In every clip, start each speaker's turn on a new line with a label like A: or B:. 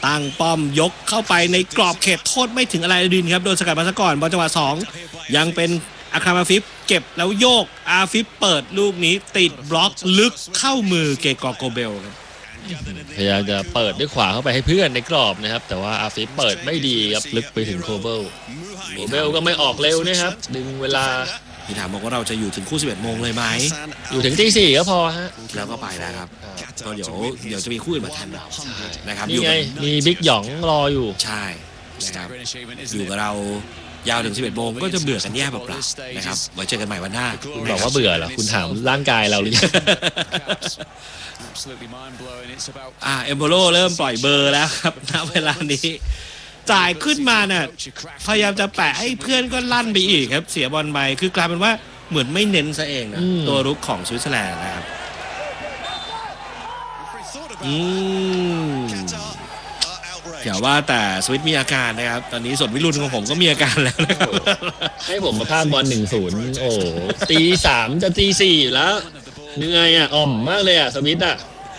A: ตั้งป้อมยกเข้าไปในกรอบเขตโทษไม่ถึงอะไรดินครับโดนสกัดมาซะก่อนบอลจังหวะ2ยังเป็นอาคามาฟิฟเก็บแล้วโยกอาฟิฟเปิดลูกนี้ติดบล็อกลึกเข้ามือเกกอโกเบลครับ
B: พยายามจะเปิดด้วยขวาเข้าไปให้เพื่อนในกรอบนะครับแต่ว่าอาฟิฟเปิดไม่ดีครับลึกไปถึงโคเบลก็ไม่ออกเร็วนะครับดึงเวลา
A: พี่ถามบอกว่าเราจะอยู่ถึงคู่ 11 โมงเลยไหม
B: อยู่ถึงตี 4ก็พอฮะ
A: แล้วก็ไปแล้วครับก็เดี๋ยวจะมีคู่อื่นมาแทนเรานะครับ
B: นี่ไงมีบิ๊กหยองรออยู่
A: ใช่นะครับอยู่กับเรายาวถึง 11 โมงก็จะเบื่อกันแย่เปล่าๆนะครับไว้เจอกันใหม่วันหน้า
B: คุณบอกว่าเบื่อเหรอคุณถามร่างกายเราหรือยัง
A: เอมโบโลเริ่มปล่อยเบอร์แล้วครับณเวลานี้จ่ายขึ้นมาเนี่ยพยายามจะแปะให้เพื่อนก็ลั่นไปอีกครับเสียบอลไปคือกลายเป็นว่าเหมือนไม่เน้นซะเองนะตัวรุกของสวิตเซอร์แลนด์นะครับอย่าว่าแต่สวิตมีอาการนะครับตอนนี้สดวิรุณของผมก็มีอาการแล้วนะครับ
B: ให้ผมมาพากบอล 1-0 โอ้ตี 3จะตี 4แล้วเหนื่อยอ่มมากเลยอ่ะสวิตอ่ะ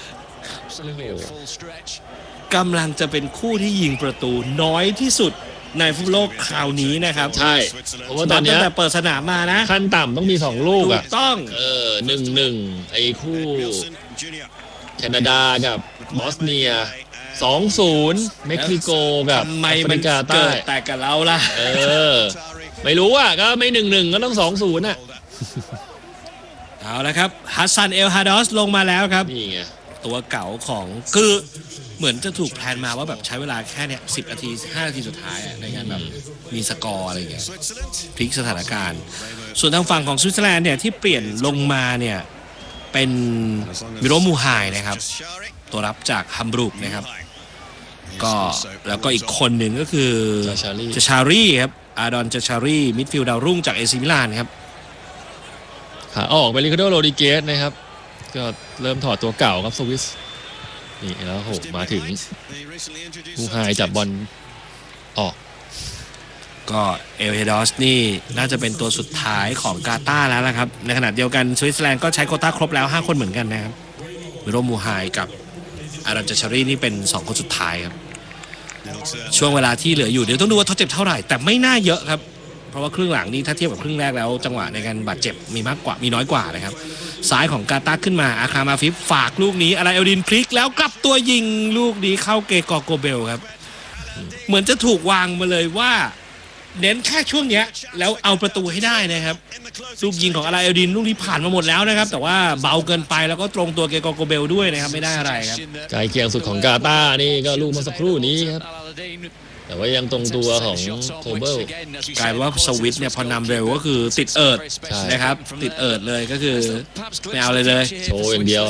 A: กำลังจะเป็นคู่ที่ยิงประตูน้อยที่สุดในฟุตบอลโลกคราวนี้นะครับ
B: ใช่เพราะว่าตอนนี้
A: ตั้งแต่เปิดสนามมานะ
B: ขั้นต่ำต้องมี2ลูกอ่ะ
A: ต้อง
B: 1-1 ไอ้คู่แคนาดากับบอสเนีย 2-0 เม็กซิโกกับ
A: ทำไมมันเกิดแต่กับเราล่ะ
B: ไม่รู้อ่ะก็ไม่ 1-1 ก็ต้อง 2-0 อ่ะ
A: เอาละครับฮัสซันเอลฮาดอสลงมาแล้วครับ
B: นี่ไง
A: ตัวเก่าของคือเหมือนจะถูกแพลนมาว่าแบบใช้เวลาแค่เนี้ย10 นาที 15 นาทีสุดท้ายในการแบบมีสกอร์อะไรอย่างเงี้ยพลิกสถานการณ์ส่วนทางฝั่งของสวิตเซอร์แลนด์เนี่ยที่เปลี่ยนลงมาเนี่ยเป็นมิโรมูไฮนะครับตัวรับจากฮัมบรูกนะครับก็แล้วก็อีกคนหนึ่งก็คือจาชารีครับอาดอนจาชารีมิดฟิลด์ดาวรุ่งจากเอซิมิลานครับ
B: ขาออกไปริคาร์โดโรดิเกสนะครับก็เริ่มถอดตัวเก่าครับสวิสนี่แล้วโหมาถึงมูไฮจับบอลออก
A: ก็เอลเฮดอสนี่น่าจะเป็นตัวสุดท้ายของกาตาร์แล้วนะครับในขณะเดียวกันสวิตเซอร์แลนด์ก็ใช้โควต้าครบแล้ว5 คนเหมือนกันนะครับมิโรมูไฮกับอารันจาชารีนี่เป็น2 คนสุดท้ายครับช่วงเวลาที่เหลืออยู่เดี๋ยวต้องดูว่าทดเจ็บเท่าไหร่แต่ไม่น่าเยอะครับเพราะว่าครึ่งหลังนี่ถ้าเทียบกับครึ่งแรกแล้วจังหวะในการบาดเจ็บมีน้อยกว่านะครับซ้ายของกาตาร์ขึ้นมาอาคามาฟิฟฝากลูกนี้อะไรเอลดินพลิกแล้วกลับตัวยิงลูกนี้เข้าเกกอโกเบลครับเหมือนจะถูกวางมาเลยว่าเน้นแค่ช่วงเนี้ยแล้วเอาประตูให้ได้นะครับลูกยิงของอะไรเอลดินลูกนี้ผ่านมาหมดแล้วนะครับแต่ว่าเบาเกินไปแล้วก็ตรงตัวเกกอโกเบลด้วยนะครับไม่ได้อะไรครับ
B: ใกล้เคียงสุดของกาตาร์นี่ก็ลูกเมื่อสักครู่นี้ครับแต่ว่ายังตรงตัวของโคเบิล
A: กลายว่าสวิตเนี่ยพอนำเร็วก็คือติดเอิร์ดนะครับติดเอิร์ดเลยก็คือไม่เอาเลย
B: โชว์อย่างเดียว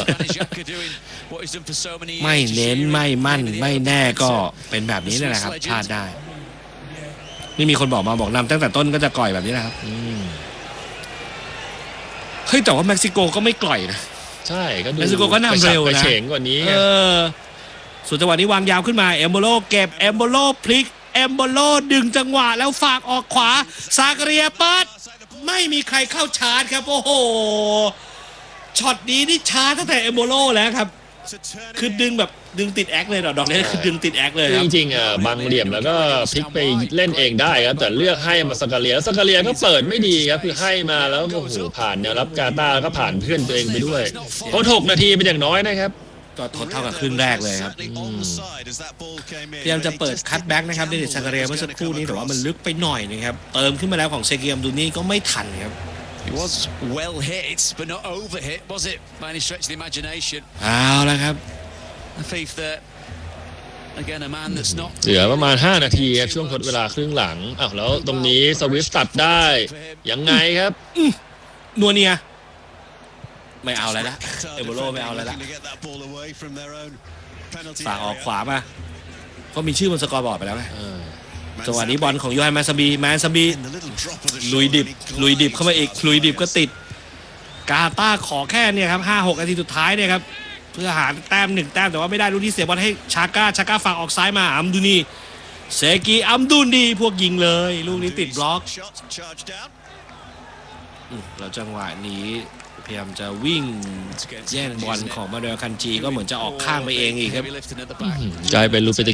A: ไม่เน้นไม่มั่นไม่แน่ก็เป็นแบบนี้เลยนะครับพลาดได้นี่มีคนบอกนำตั้งแต่ต้นก็จะก่อยแบบนี้นะครับเฮ้ยแต่ว่าเม็กซิโกก็ไม่ก่อยนะ
B: ใช่ก็ดู
A: เม็กซิโกก็นำเร็วนะ
B: เฉงกว่านี้
A: ส่วนจังหวะนี้วางยาวขึ้นมาเอมโบโลเก็บเอมโบโลพลิกเอมโบโลดึงจังหวะแล้วฝากออกขวาซาการีเปิดไม่มีใครเข้าชาร์จครับโอ้โหช็อตนี้นี่ช้าตั้งแต่เอมโบโลแล้วครับคือดึงติดแอคเลยดอกนี้คือดึงติดแอคเลย
B: จริงๆบางเหลี่ยมแล้วก็พลิกไปเล่นเองได้ครับแต่เลือกให้มาซาการีก็เปิดไม่ดีครับคือให้มาแล้วโอ้โหผ่านแนวรับกาตาร์ก็ผ่านเพื่อนตัวเองไปด้วยเพราะ6 นาทีเป็นอย่างน้อยนะครับ
A: ก็ทดเท่ากับครึ่งแรกเลยครับพยายามจะเปิดคัตแบ็กนะครับเดนิสซาการีเมื่อสักครู่นี้แต่ว่ามันลึกไปหน่อยนะครับเติมขึ้นมาแล้วของเซกิอัมดูนี่ก็ไม่ทันครับ
C: It was well hit but not over hit was it by any stretch of the imagination
A: เอาละครับ
C: I think that again a man that's not
B: เหลือประมาณ5 นาทีครับช่วงทดเวลาครึ่งหลังแล้วตรงนี้สวิฟตัดได้ยังไงครับ
A: นัวเนียไม่เอาอะไรละเอโบโลไม่เอาอะไรละฝากออกขวามาก็มีชื่อบนสกอร์บอร์ดไปแล้วไงจังหวะนี้บอลของยูไฮแมนซาบีลุยดิบเข้ามาอีกลุยดิบก็ติดกาตาร์ขอแค่เนี่ยครับ5-6 นาทีสุดท้ายเนี่ยครับเพื่อหาแต้ม1 แต้มแต่ว่าไม่ได้ลูกที่เสียบอลให้ชาก้าฝากออกซ้ายมาอัมดูนีเซกีอัมดูนีพวกยิงเลยลูกนี้ติดบล็อกแล้วจังหวะนี้พยายามจะวิ่งแย่งบอลของมาเดลคันจีก็เหมือนจะออกข้างไปเองอีกครับ
B: กลายเป็นลูเปเต